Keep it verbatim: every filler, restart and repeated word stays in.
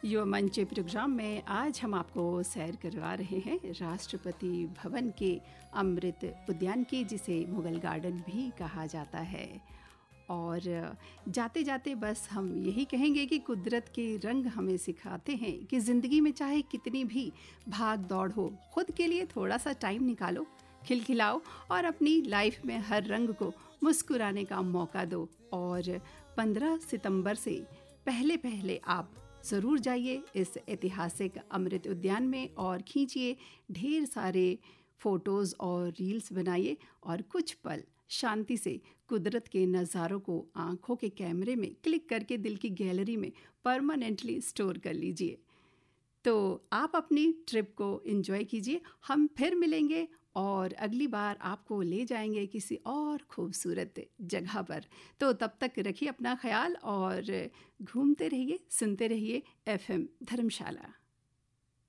युवा मंच प्रोग्राम में आज हम आपको सैर करवा रहे हैं राष्ट्रपति भवन के अमृत उद्यान की, जिसे मुगल गार्डन भी कहा जाता है। और जाते जाते बस हम यही कहेंगे कि कुदरत के रंग हमें सिखाते हैं कि ज़िंदगी में चाहे कितनी भी भाग दौड़ हो, खुद के लिए थोड़ा सा टाइम निकालो, खिलखिलाओ और अपनी लाइफ में हर रंग को मुस्कुराने का मौका दो। और पंद्रह सितंबर से पहले पहले आप ज़रूर जाइए इस ऐतिहासिक अमृत उद्यान में और खींचिए ढेर सारे फ़ोटोज़ और रील्स बनाइए और कुछ पल शांति से कुदरत के नज़ारों को आँखों के कैमरे में क्लिक करके दिल की गैलरी में परमानेंटली स्टोर कर लीजिए। तो आप अपनी ट्रिप को एंजॉय कीजिए। हम फिर मिलेंगे और अगली बार आपको ले जाएंगे किसी और खूबसूरत जगह पर। तो तब तक रखिए अपना ख्याल और घूमते रहिए, सुनते रहिए एफ एम धर्मशाला।